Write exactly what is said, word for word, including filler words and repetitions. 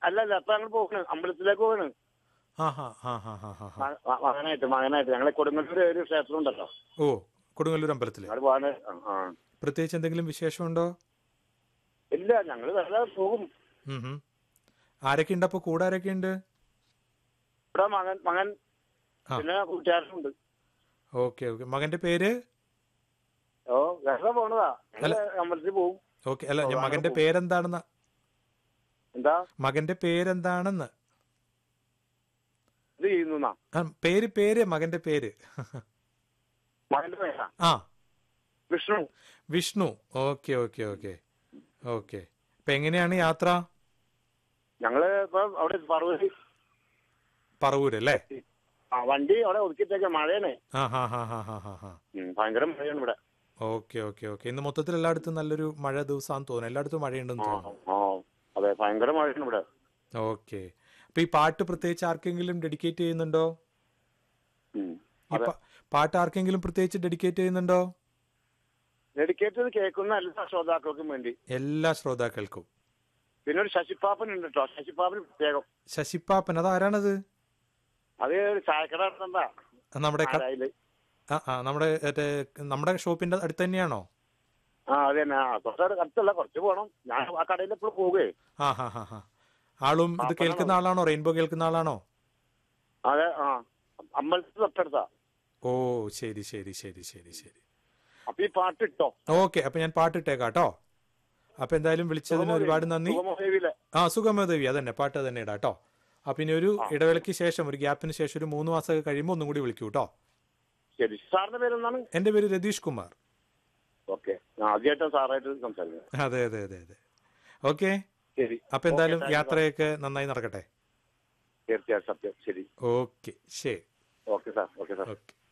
അല്ല അല്ല അപ്പൊ ഞങ്ങൾ പോകണ് അമ്പലത്തിലേക്ക് പോകണ്. ആ ഹാ ഹാ ഹാ ഹാ ഹാ ഹാ. മ- മ- മകനായിട്ട് മകനായിട്ട് ഞങ്ങളെ കൊടുങ്ങല്ലൂർ ഒരു ക്ഷേത്രം ഉണ്ടല്ലോ, ഓ, കൊടുങ്ങല്ലൂർ അമ്പലത്തില് ഞങ്ങൾ പോകാന്. ആ ആ. പ്രത്യേകിച്ച് എന്തെങ്കിലും വിശേഷമുണ്ടോ? ഇല്ല, ഞങ്ങൾ വെറുതെ പോകും. ഉം ഹും. ആരൊക്കെ ഉണ്ട് അപ്പൊ? കൂടെ ആരൊക്കെ ഉണ്ട്? ഇവിടെ മകൻ മകൻ ആ. പിന്നെ കൂട്ടുകാരനുണ്ട്. Okay okay. മകന്റെ പേര്? ഓ വെറുതെ പോണതാ, അല്ല. ഞങ്ങള് അമ്പലത്തിൽ പോകും. ഓക്കെ. അല്ല, ഞാൻ ഓ, മകന്റെ അങ്ങനെ പേരെന്താണെന്ന്. എന്താ മകന്റെ പേരെന്താണെന്ന്. ഇത് ചെയ്യുന്ന ആ, പേര് പേര് മകന്റെ പേര്. മകന്റെ പേരാ ആ, Vishnu. Vishnu. Okay okay okay okay. ഇപ്പൊ എങ്ങനെയാണ് യാത്ര? ഞങ്ങള് ഇപ്പൊ അവിടെ പറവൂര് പറവൂര് അല്ലേ? ആ വണ്ടി അവിടെ ഒതുക്കിട്ടേക്ക, മഴയാണ്. ആ ഹാ ഹാ ഹാ ഹാ ഹാ ഹാ. ഉം, ഭയങ്കര മഴയാണ് ഇവിടെ. Okay okay okay. ഇന്ന് മൊത്തത്തിൽ എല്ലായിടത്തും നല്ലൊരു മഴ ദിവസമാണെന്ന് തോന്നുന്നു. എല്ലായിടത്തും മഴയുണ്ടെന്ന് ആ തോന്നുന്നു. ആ അതെ, ഭയങ്കര മഴയാണ് ഇവിടെ. ഓക്കെ. അപ്പൊ ഈ പാട്ട് പ്രത്യേകിച്ച് ആർക്കെങ്കിലും ഡെഡിക്കേറ്റ് ചെയ്യുന്നുണ്ടോ? ഉം, ഈ അതെ. പ- പാട്ട് ആർക്കെങ്കിലും പ്രത്യേകിച്ച് ഡെഡിക്കേറ്റ് ചെയ്യുന്നുണ്ടോ? ഡെഡിക്കേറ്റഡ് കേൾക്കുന്ന എല്ലാ ശ്രോതാക്കൾക്കും വേണ്ടി. എല്ലാ ശ്രോതാക്കൾക്കും. പിന്നെ ഒരു ശശിപ്പാപ്പൻ ഉണ്ട് കേട്ടോ, ശശിപ്പാപ്പന് പ്രത്യേകം. ശശിപ്പാപ്പൻ, അതാരാണത്? അത് ചായക്കട എന്താ നമ്മുടെ ക- ആരായില്. ആ ആ നമ്മുടെ മറ്റേ നമ്മുടെ ഷോപ്പിന്റെ അടുത്ത് തന്നെയാണോ? ആ അത് തന്നെ. ആ കുറച്ച് അടുത്തല്ല, കുറച്ച് പോകണം. ഞാൻ ആ കടയിൽ എപ്പോഴും പോവേ. ആ ഹാ ഹാ ഹാ. ആളും ഇത് പാപ്പനാണോ? കേൾക്കുന്ന ആളാണോ? റെയിൻബോ കേൾക്കുന്ന ആളാണോ? അതെ. ആ അമ്പലത്തിൽ തൊട്ടടുത്താ. ഓ, ശരി ശരി ശരി ശരി ശരി. അപ്പൊ ഈ പാട്ട് ഇട്ടോ. ഓക്കെ. അപ്പൊ ഞാൻ പാട്ടിട്ടേക്കാം കേട്ടോ. അപ്പൊ എന്തായാലും വിളിച്ചതിന് ഒരുപാട് നന്ദി. സുഗമദേവിയിലെ ആ, സുഗമദേവി, അതന്നെ പാട്ട് തന്നെ ഇടാം കേട്ടോ. അപ്പൊ ഇനി ഒരു ആ. ഇടവേളയ്ക്ക് ശേഷം, ഒരു ഗ്യാപ്പിന് ശേഷം, ഒരു മൂന്ന് മാസമൊക്കെ കഴിയുമ്പോൾ ഒന്നും കൂടി വിളിക്കൂ കേട്ടോ. ശരി. സാറിന്റെ പേരെന്താണ്? എന്റെ പേര് രതീഷ് കുമാർ. ഓക്കെ. ആദ്യമായിട്ടാണ് സാറായിട്ട് സംസാരിക്കുന്നത്. അതെ അതെ അതെ അതെ. ഓക്കെ. ശരി. അപ്പൊ എന്തായാലും ഓക്കെ, താങ്ക് യു. യാത്രയൊക്കെ നന്നായി നടക്കട്ടെ. തീർച്ചയായും സത്യം. ശരി. ഓക്കെ, ശരി. Okay sir. Okay sir. Okay.